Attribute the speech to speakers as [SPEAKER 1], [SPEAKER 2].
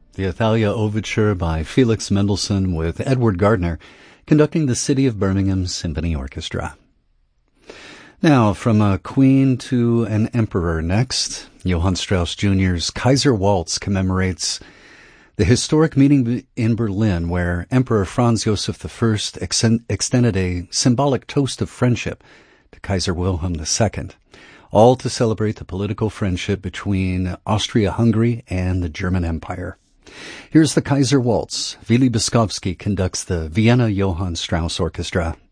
[SPEAKER 1] the Athalia Overture by Felix Mendelssohn with Edward Gardner conducting the City of Birmingham Symphony Orchestra. Now, from a queen to an emperor next, Johann Strauss Jr.'s Kaiser Waltz commemorates the historic meeting in Berlin where Emperor Franz Joseph I extended a symbolic toast of friendship to Kaiser Wilhelm II, all to celebrate the political friendship between Austria-Hungary and the German Empire. Here's the Kaiser Waltz. Willy Beskowski conducts the Vienna Johann Strauss Orchestra.